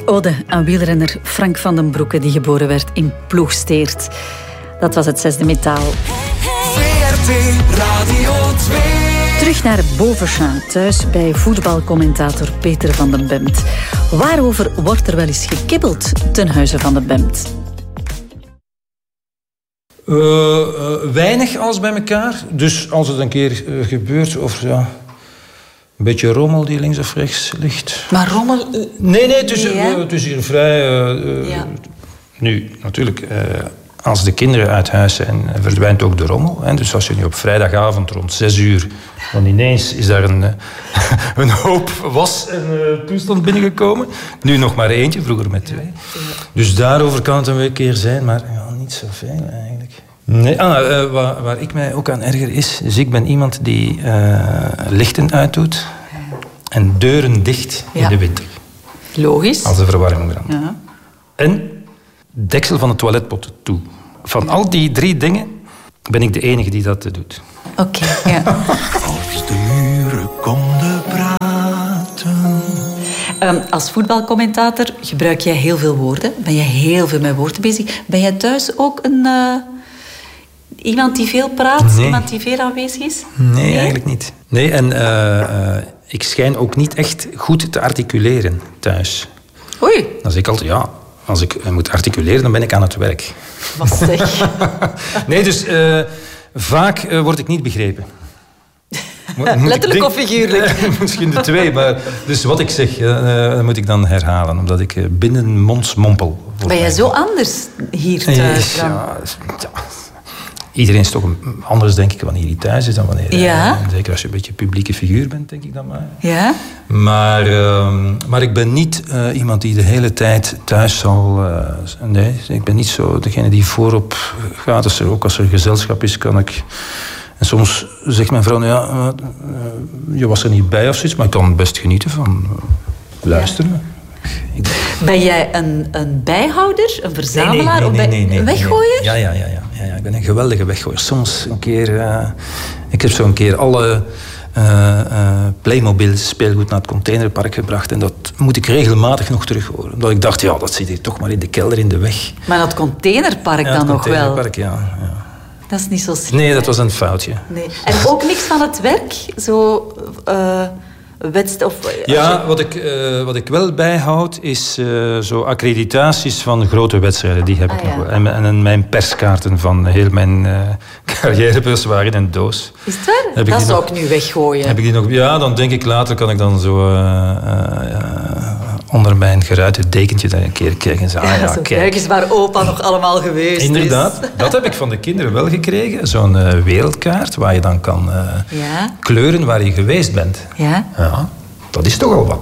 Ode aan wielrenner Frank van den Broeke, die geboren werd in Ploegsteert. Dat was het zesde metaal. VRT Radio 2. Terug naar Boverschaal, thuis bij voetbalcommentator Peter van den Bemt. Waarover wordt er wel eens gekibbeld ten huize van den Bemt? Weinig alles bij elkaar. Dus als het een keer gebeurt, of ja, een beetje rommel die links of rechts ligt. Maar rommel? Nee, het is hier vrij... Nu, natuurlijk, als de kinderen uit huis zijn, verdwijnt ook de rommel. Hè. Dus als je nu op vrijdagavond rond 6 uur... dan ineens is daar een hoop was en toestand binnengekomen. Nu nog maar eentje, vroeger met 2. Dus daarover kan het een keer zijn, maar ja, niet zoveel eigenlijk. Nee, waar ik mij ook aan erger is ik ben iemand die lichten uitdoet en deuren dicht in de winter. Logisch. Als de verwarming brandt. Ja. En deksel van de toiletpot toe. Van al die 3 dingen ben ik de enige die dat doet. Oké, ja. Als de muren konden praten. Als voetbalcommentator gebruik jij heel veel woorden. Ben je heel veel met woorden bezig. Ben jij thuis ook iemand die veel praat? Nee. Iemand die veel aanwezig is? Nee, eigenlijk niet. Nee, en ik schijn ook niet echt goed te articuleren thuis. Oei. Als ik moet articuleren, dan ben ik aan het werk. Wat zeg? Nee, dus vaak word ik niet begrepen. Letterlijk of figuurlijk? Misschien de 2, maar dus wat ik zeg, moet ik dan herhalen, omdat ik binnenmonds mompel. Ben jij zo anders hier thuis dan? Ja. Iedereen is toch anders, denk ik, wanneer hij thuis is dan wanneer... Zeker als je een beetje publieke figuur bent, denk ik dan maar. Ja? Maar ik ben niet iemand die de hele tijd thuis zal... nee, ik ben niet zo degene die voorop gaat. Dus ook als er gezelschap is, kan ik... En soms zegt mijn vrouw, je was er niet bij of zoiets, maar ik kan best genieten van luisteren. Ja. Ben jij een bijhouder, een verzamelaar? Nee. Een weggooier? Ja. Ik ben een geweldige weggooier. Soms een keer... ik heb zo een keer alle Playmobil speelgoed naar het containerpark gebracht. En dat moet ik regelmatig nog terug horen. Omdat ik dacht, dat zit hier toch maar in de kelder, in de weg. Maar dat containerpark dan nog wel? Het containerpark, ja. Dat is niet zo slim. Nee, dat was een foutje. Nee. En ook niks van het werk? Zo... wat ik wel bijhoud is zo accreditaties van grote wedstrijden. Die heb ik nog wel. En mijn perskaarten van heel mijn carrière waren in een doos. Is het waar? Dat zou ik nu weggooien. Heb ik die nog? Ja, dan denk ik later kan ik dan zo onder mijn geruite dekentje daar een keer kijken. Kijk eens waar opa nog allemaal geweest Inderdaad, is. Dat heb ik van de kinderen wel gekregen. Zo'n wereldkaart waar je dan kan kleuren waar je geweest bent. Ja. Ja, dat is toch al wat.